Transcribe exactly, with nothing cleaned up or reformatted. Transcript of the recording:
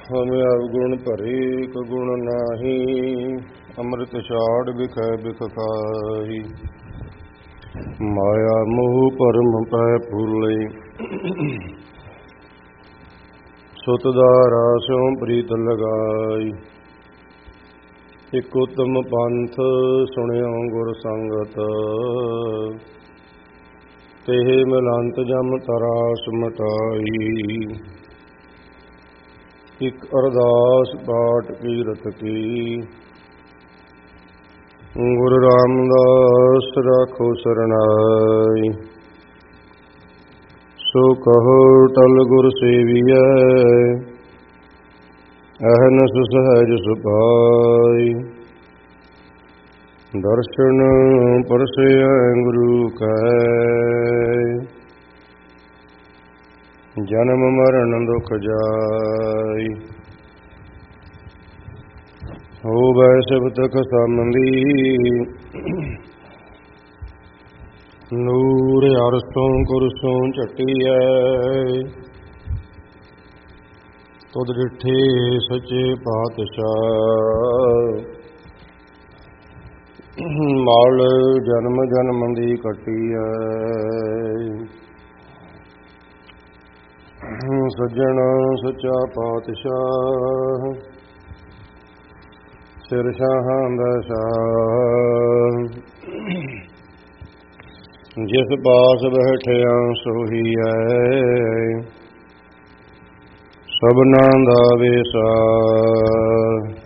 ਹਮ ਅਵਗੁਣ ਭਰੇ ਕਗੁਣ ਨਾਹੀ, ਅੰਮ੍ਰਿਤ ਛਾੜ ਬਿਖੈ ਬਿਖ ਖਾਹੀ। ਮਾਇਆ ਮੋਹ ਭਰਮ ਪੈ ਫੂਲੇ, ਸੁਤ ਦਾ ਰਾਸਿਉ ਪ੍ਰੀਤ ਲਗਾਈ। ਇਕ ਉਤਮ ਪੰਥ ਸੁਣਿਓ ਗੁਰ ਸੰਗਤ, ਤੇਹ ਮਿਲੰਤ ਜਮ ਤਰਾਸ ਮਟਾਈ। ਇਕ ਅਰਦਾਸ ਪਾਠ ਕੀਰਤ ਕੀ, ਗੁਰੂ ਰਾਮਦਾਸ ਰਾਖੋ ਸਰਨਾਈ। ਸੋ ਕਹੋ ਟਲ ਗੁਰ ਸੇਵੀਐ, ਅਹਨਸ ਸਹਿਜ ਸੁਭਾਈ। ਦਰਸ਼ਨ ਪਰਸੈ ਗੁਰੂ ਕੈ, ਜਨਮ ਮਰਨ ਦੁਖ ਜਾਈ। ਹੋਵੈ ਸਿਫਤਿ ਖਸਮਦੀ, ਨੂਰ ਅਰਸੋਂ ਕੁਰਸੋਂ ਝਟੀਐ। ਤੁਧ ਡਿਠੇ ਸੱਚੇ ਪਾਤਸ਼ਾਹ, ਮਲ ਜਨਮ ਜਨਮ ਦੀ ਕੱਟੀਐ। ਸੱਜਣ ਸੱਚਾ ਪਾਤਸ਼ਾਹ, ਸਿਰ ਸ਼ਾਹਾਂ ਦਾ ਸ਼ਾਹ। ਜਿਸ ਪਾਸ ਬੈਠਿਆ ਸੋਹੀਐ, ਸਭਨਾਂ ਦਾ ਵਿਸਾਰ।